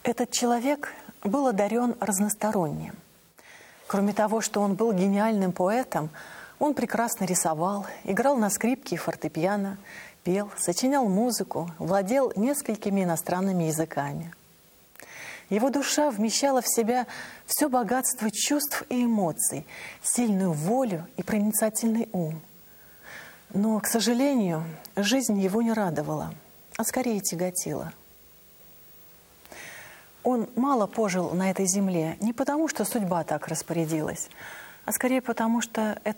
Этот человек был одарен разносторонне. Кроме того, что он был гениальным поэтом, он прекрасно рисовал, играл на скрипке и фортепиано, пел, сочинял музыку, владел несколькими иностранными языками. Его душа вмещала в себя все богатство чувств и эмоций, сильную волю и проницательный ум. Но, к сожалению, жизнь его не радовала, а скорее тяготила. Он мало пожил на этой земле не потому, что судьба так распорядилась, а скорее потому, что это